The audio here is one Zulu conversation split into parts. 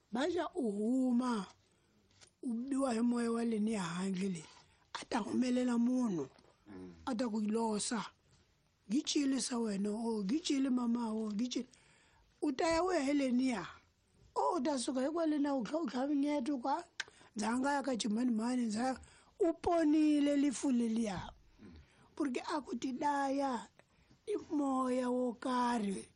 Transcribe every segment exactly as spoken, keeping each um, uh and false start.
baja uhuma ubiwa hi moya wa le ni handle le a ta humelela munhu a ta ku losa gicile sa wena o gicile mama o gicile u ta ya we heleniya o ta suka hi kwale na u khavinyeto kwa dzanga ya ka chimani mani ndza u ponile lifuleliya porque a ku ti daya i moya wo karhi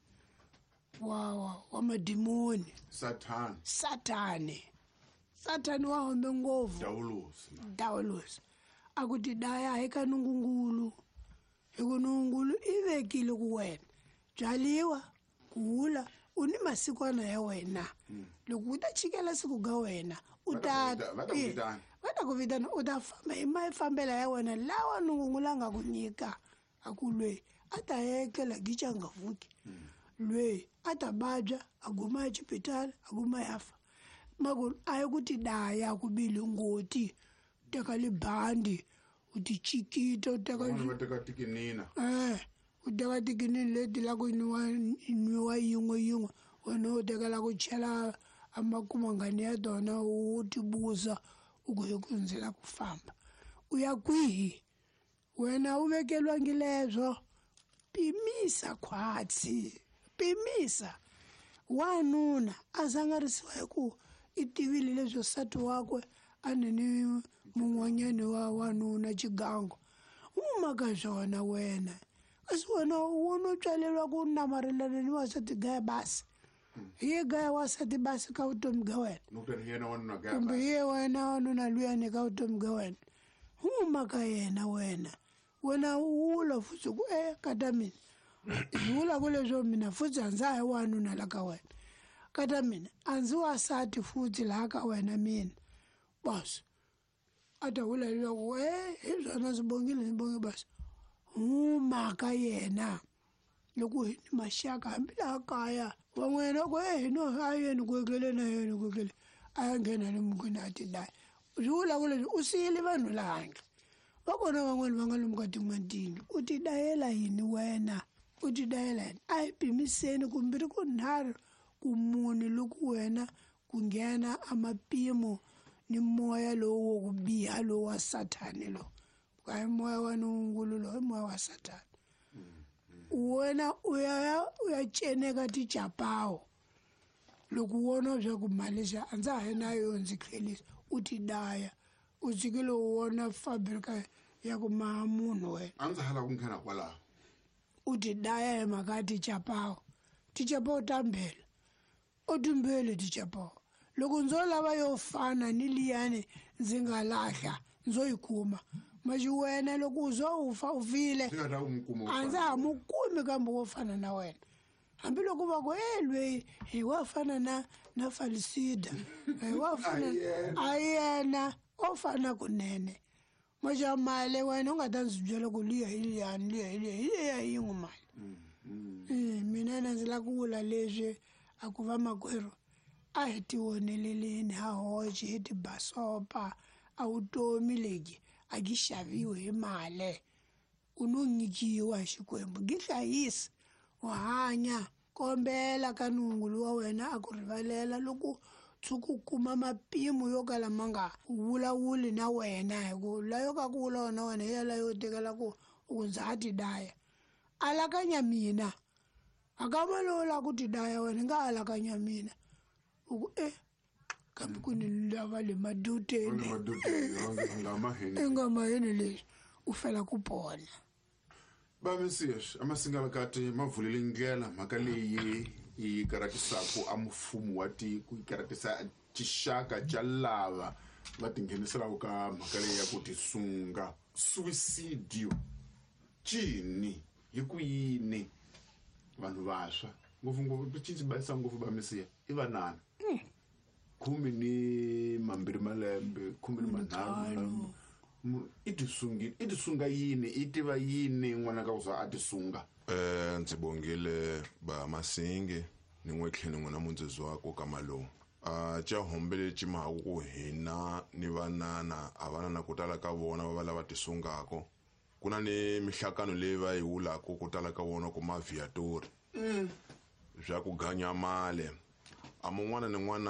wa wa wa madimoni Satan satani satani wa hombe ngopfu dawulusi dawulusi a ku ti daya hi ka nungungulu hi ku nungungulu i vekile ku wena byaliwa kula u ni masikwana ya wena loko u ta chikela siku ga wena u ta va ta ku vitana. va ta ku vitana u ta famba hi mafambela ya wena lawa nungungula nga ku nyika a ku lweyi a ta yekela gicha nga vuki lweyi a ta vabya a guma exipitali a guma yafa maku a yi ku ti daya ku bile ngoti u teka libandi u ti chikita u teka vanhu va teka tikinina eh u teka tikinini leti la ku nwiwa nwiwa yin'we yin'we wena u tekela ku chela amakumangani ya tona u ti busa u ku hi ku ndzela ku famba u ya kwihi wena u vekelwangi leswo pimisa khwatsi pimisa wanuna a zangarisiwa hi ku i tivile leswo sati wakwe a ni ni mun'wanyani wa wanuna xigango u maka swona wena kasi wena wo no tswalelwa ku namarelana ni wasati gaya basi hi ye gaya wasati basi ka vutomi bya wena nokutani yena wanuna gaya kumbe hi ye wena wanuna luyani ka vutomi bya wena u maka yena wena wena u vula futhi ku e kata mina hi vula ku leswo mina futhi a ndza hi wanuna la ka wena kata mina a ndzi wasati futhi laha ka wena mina basi a ta vula leswaku e hi byona ndzi bongile ndzi bonge basi u maka yena loko hi ni maxaka hambi laha kaya van'wena ku e hino a yeni ku ekele na yeni ku ekele a ya nghena le mukweni a ti daya swi vula ku leswi u siyile vanhu laha handle va kona van'wani va nga lomu ka tin'wana tiyindlu u ti dayela yini wena u ti dayela yini a hi pimiseni kumbirhi ku nharhu ku muni loko wena ku nghena a mapimo ni moya lowu wo ku biha lowu wa sathani lowu a hi moya wa nungulu lowu i moya wa sathani wena u ya u ya ceneka tichapawo loko u vona swa ku mali xa a ndza ha yi na yo ndzi khelisa u ti daya u tshikile u vona fabrika ya ku maha munhu wena a ndzi hala ku nghena kwalaho u ti daya hi mhaka ya tichapawo tichapawo ta mbhela u timbele tichapawo loko ndzo lava yo fana ni liyani ndzi nga lahla ndzo yi kuma maxi wena loko u zo u fa u file ndzi nga ta n'wi kuma wo a ndza ha mu kumi kambe wo fana na wena hambiloko va ku e lweyi hi wa fana na na falisida hi wa fana a yena o fana kunene maxa mali wena u nga ta ndzi byela ku liya hi liyani liya hi liya hi liya yin'we mali mina na ndzi lava ku vula leswi a ku va makwerhu a hi ti voneleleni ha hoxe hi tibasopa a vutomi lebyi a gi xaviwi hi mali u no nyikiwa hi xikwembu gi hlayisi u hanya kombela ka nungulu wa wena a ku rivalela loko tshuka u kuma mapimo yo kala ma nga vulavuli na wena hi ku la yo ka ku vulavula na wena hi yala yo tekela ku u ku ndza ha ti daya alakanya mina a ka va lowu lava ku ti daya wena nga alakanya mina u ku e kambe ku ni lava le maduteni i nga maheni leswi u fela ku pona ba mesias amasingalakati mavulile ndlela mhaka leyi yi karatisaka a mfumo wa tiko yi karatisa tixaka xa lava va tingheniselaku ka mhaka leyi ya ku tisunga suicidio cini hi ku yini vanhu vaswa ngopfungopfu cinci bayisa ngopfu ba mesiya i vanana khume ni mambirhi malembe khume ni manharhu i tisungile i tisunga yini i tiva yini n'wana ka ku za a tisunga eh ndzi bongile ba masingi ni n'we tlhelo n'wina mundzezi wako ka malomu a ca hombele cimahaku ku hina ni vanana a vana na ku tala ka vona va va lava tisungako ku na ni mihlakano leyi va yi vulaka ku tala ka vona ku maviatori bya ku ganya male a mun'wana ni n'wana